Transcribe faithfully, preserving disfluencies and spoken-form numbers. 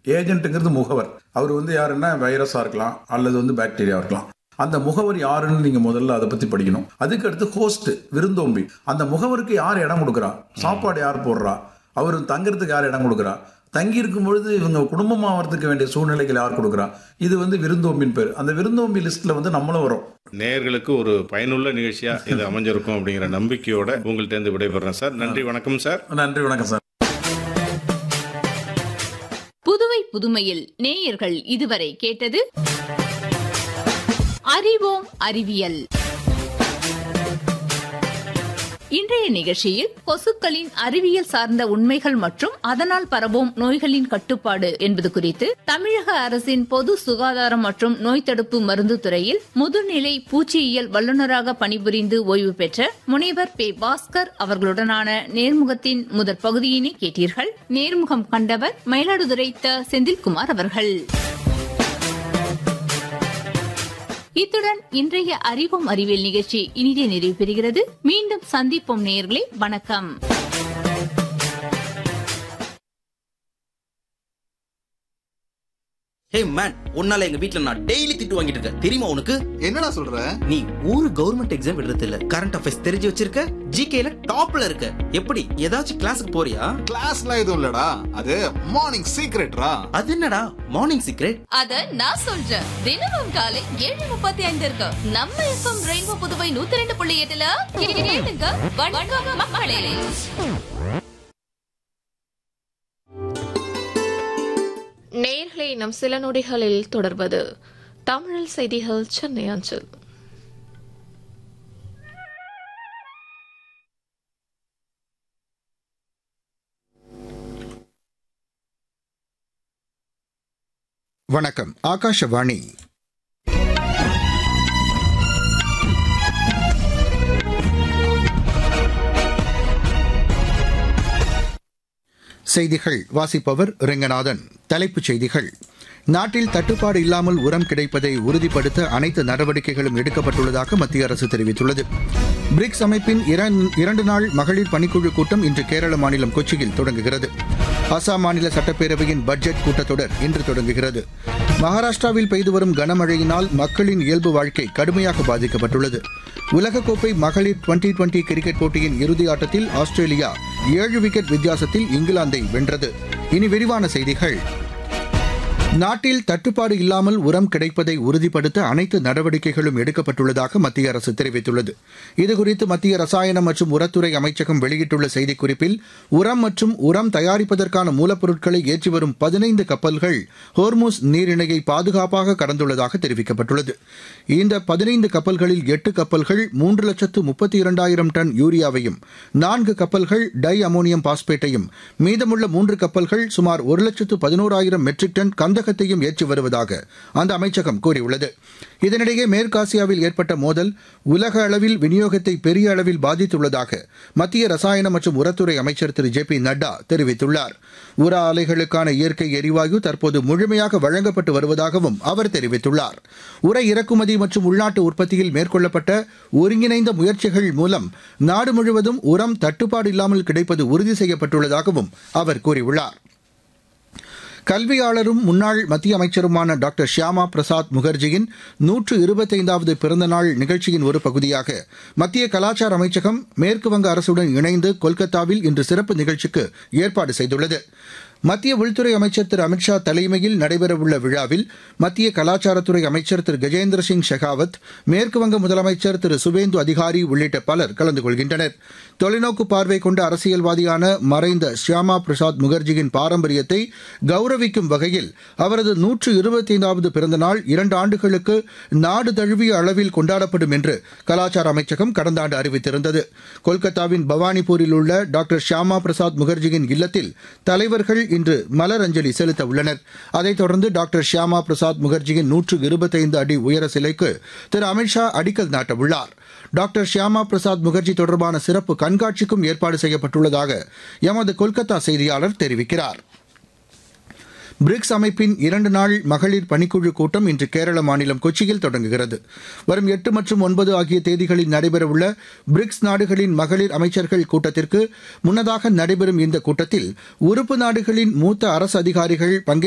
ஏஜென்ட்டுங்கிறது முகவர். அவர் வந்து யாருன்னா வைரஸா இருக்கலாம் அல்லது வந்து பாக்டீரியா இருக்கலாம். அந்த முகவர் யாருன்னு நீங்க முதல்ல அதை பத்தி படிக்கணும். அதுக்கு அடுத்து ஹோஸ்ட், விருந்தோம்பி. அந்த முகவருக்கு யார் இடம் கொடுக்குறா, சாப்பாடு யார் போடுறா, அவர் தங்குறதுக்கு யார் இடம் கொடுக்குறா, தங்கி இருக்கும் பொழுது இவங்க குடும்பமாகறதுக்கு வேண்டிய சூழ்நிலைகள் யார் கொடுக்குறா, இது வந்து விருந்தோம்பின் பேர். அந்த விருந்தோம்பி லிஸ்ட்ல வந்து நம்மளும் வரும். நேயர்களுக்கு ஒரு பயனுள்ள நிகழ்ச்சியா இது அமைஞ்சிருக்கும் அப்படிங்கிற நம்பிக்கையோட உங்கள்ட்ட இருந்து விடைபெறேன் சார். நன்றி, வணக்கம் சார். நன்றி, வணக்கம் சார். புதுவை புதுமையில் நேயர்கள் இதுவரை கேட்டது அறிவோம் அறிவியல். இன்றைய நிகழ்ச்சியில் கொசுக்களின் அறிவியல் சார்ந்த உண்மைகள் மற்றும் அதனால் பரவும் நோய்களின் கட்டுப்பாடு என்பது குறித்து தமிழக அரசின் பொது சுகாதாரம் மற்றும் நோய் தடுப்பு மருந்து துறையில் முதுநிலை பூச்சியியல் வல்லுநராக பணிபுரிந்து ஓய்வு பெற்ற முனைவர் பே பாஸ்கர் அவர்களுடனான நேர்முகத்தின் முதற் பகுதியினை கேட்டீர்கள். நேர்முகம் கண்டவர் மயிலாடுதுறை த செந்தில்குமார் அவர்கள். இத்துடன் இன்றைய அறிவோம் அறிவியல் நிகழ்ச்சி இனிதே நிறைவு பெறுகிறது. மீண்டும் சந்திப்போம் நேயர்களே. வணக்கம். ஹே மேன், உன்னால எங்க வீட்ல நான் டெய்லி திட்டு வாங்கிட்டு இருக்கேன் தெரியுமா உனக்கு? என்னடா சொல்ற? நீ ஒரு கவர்மெண்ட் எக்ஸாம் எழுதுறது இல்ல, கரண்ட் அஃபேர்ஸ் தெரிஞ்சு வச்சிருக்க, ஜிகேல டாப்ல இருக்க. எப்படி ஏதாச்சும் கிளாஸுக்கு போறியா? கிளாஸ்லாம் எதுவும் இல்லடா, அது மார்னிங் சீக்ரெட்ரா. அது என்னடா மார்னிங் சீக்ரெட்? அத நான் சொல்றேன். தினமும் காலை ஏழு முப்பத்தி ஐந்து இருக்கு நம்ம எஃப்எம் ரெயின்போ புதுவை நூத்தி ரெண்டு புள்ளி எட்டுல கேளுங்க. வணக்கம் மக்களே. நேயர்களை நம் சில நொடிகளில் தொடர்வது தமிழில் செய்திகள் சென்னை அஞ்சல். வணக்கம். ஆகாஷவாணி. செய்திகள் வாசிப்பவர் ரெங்கநாதன். தலைப்புச் செய்திகள். நாட்டில் தட்டுப்பாடு இல்லாமல் உரம் கிடைப்பதை உறுதிப்படுத்த அனைத்து நடவடிக்கைகளும் எடுக்கப்பட்டுள்ளதாக மத்திய அரசு தெரிவித்துள்ளது. பிரிக்ஸ் அமைப்பின் இரண்டு நாள் மகளிர் பணிக்குழு கூட்டம் இன்று கேரள மாநிலம் கொச்சியில் தொடங்குகிறது. அசாம் மாநில சட்டப்பேரவையின் பட்ஜெட் கூட்டத்தொடர் இன்று தொடங்குகிறது. மகாராஷ்டிராவில் பெய்து வரும் கனமழையினால் மக்களின் இயல்பு வாழ்க்கை கடுமையாக பாதிக்கப்பட்டுள்ளது. உலகக்கோப்பை மகளிர் டுவெண்டி டுவெண்டி கிரிக்கெட் போட்டியின் இறுதி ஆட்டத்தில் ஆஸ்திரேலியா ஏழு விக்கெட் வித்தியாசத்தில் இங்கிலாந்தை வென்றது. இனி விரிவான செய்திகள். நாட்டில் தட்டுப்பாடு இல்லாமல் உரம் கிடைப்பதை உறுதிப்படுத்த அனைத்து நடவடிக்கைகளும் எடுக்கப்பட்டுள்ளதாக மத்திய அரசு தெரிவித்துள்ளது. இதுகுறித்து மத்திய ரசாயனம் மற்றும் உரத்துறை அமைச்சகம் வெளியிட்டுள்ள செய்திக்குறிப்பில், உரம் மற்றும் உரம் தயாரிப்பதற்கான மூலப்பொருட்களை ஏற்றி வரும் பதினைந்து கப்பல்கள் ஹோர்முஸ் நீரிணையை பாதுகாப்பாக கடந்துள்ளதாக தெரிவிக்கப்பட்டுள்ளது. இந்த பதினைந்து கப்பல்களில் எட்டு கப்பல்கள் மூன்று லட்சத்து முப்பத்தி இரண்டாயிரம் டன் யூரியாவையும், நான்கு கப்பல்கள் டை அமோனியம் பாஸ்பேட்டையும், மீதமுள்ள மூன்று கப்பல்கள் சுமார் ஒரு லட்சத்து பதினோராயிரம் மெட்ரிக் டன் கந்தகத்தையும் ஏற்றி வருவதாக அந்த அமைச்சகம் கூறியுள்ளது. இதனிடையே மேற்காசியாவில் ஏற்பட்ட மோதல் உலக அளவில் விநியோகத்தை பெரிய அளவில் பாதித்துள்ளதாக மத்திய ரசாயன மற்றும் உரத்துறை அமைச்சர் திரு ஜே பி நட்டா தெரிவித்துள்ளார். உர ஆலைகளுக்கான இயற்கை எரிவாயு தற்போது முழுமையாக வழங்கப்பட்டு வருவதாகவும் அவர் தெரிவித்துள்ளார். உர இறக்குமதி மற்றும் உள்நாட்டு உற்பத்தியில் மேற்கொள்ளப்பட்ட ஒருங்கிணைந்த முயற்சிகள் மூலம் நாடு முழுவதும் உரம் தட்டுப்பாடு இல்லாமல் கிடைப்பது உறுதி செய்யப்பட்டுள்ளதாகவும் அவர் கூறியுள்ளார். கல்வியாளரும் முன்னாள் மத்திய அமைச்சருமான டாக்டர் ஷியாமா பிரசாத் முகர்ஜியின் நூற்று இருபத்தைந்தாவது பிறந்தநாள் நிகழ்ச்சியின் ஒரு பகுதியாக மத்திய கலாச்சார அமைச்சகம் மேற்குவங்க அரசுடன் இணைந்து கொல்கத்தாவில் இன்று சிறப்பு நிகழ்ச்சிக்கு ஏற்பாடு செய்துள்ளது. மத்திய உள்துறை அமைச்சர் திரு அமித்ஷா தலைமையில் நடைபெறவுள்ள விழாவில் மத்திய கலாச்சாரத்துறை அமைச்சர் திரு கஜேந்திர சிங் ஷெகாவத், மேற்குவங்க முதலமைச்சர் திரு சுவேந்து அதிகாரி உள்ளிட்ட பலர் கலந்து கொள்கின்றனர். தொலைநோக்கு பார்வை கொண்ட அரசியல்வாதியான மறைந்த ஷியாமா பிரசாத் முகர்ஜியின் பாரம்பரியத்தை கௌரவிக்கும் வகையில் அவரது நூற்று இருபத்தைந்தாவது பிறந்தநாள் இரண்டு ஆண்டுகளுக்கு நாடு தழுவிய அளவில் கொண்டாடப்படும் என்று கலாச்சார அமைச்சகம் கடந்த ஆண்டு அறிவித்திருந்தது. கொல்கத்தாவின் பவானிபூரில் உள்ள டாக்டர் ஷியாமா பிரசாத் முகர்ஜியின் இல்லத்தில் தலைவர்கள் இன்று மலர் அஞ்சலி செலுத்த உள்ளனர். அதைத் தொடர்ந்து டாக்டர் ஷியாமா பிரசாத் முகர்ஜியின் நூற்று இருபத்தைந்து அடி உயர சிலைக்கு திரு அமித்ஷா அடிக்கல் நாட்டவுள்ளார். டாக்டர் ஷியாமா பிரசாத் முகர்ஜி தொடர்பான சிறப்பு கண்காட்சிக்கும் ஏற்பாடு செய்யப்பட்டுள்ளதாக எமது கொல்கத்தா செய்தியாளர் தெரிவிக்கிறார். பிரிக்ஸ் அமைப்பின் இரண்டு நாள் மகளிர் பணிக்குழு கூட்டம் இன்று கேரள மாநிலம் கொச்சியில் தொடங்குகிறது. வரும் எட்டு மற்றும் ஒன்பது ஆகிய தேதிகளில் நடைபெறவுள்ள பிரிக்ஸ் நாடுகளின் மகளிர் அமைச்சர்கள் கூட்டத்திற்கு முன்னதாக நடைபெறும் இந்த கூட்டத்தில் உறுப்பு நாடுகளின் மூத்த அரசு அதிகாரிகள் பங்கேற்க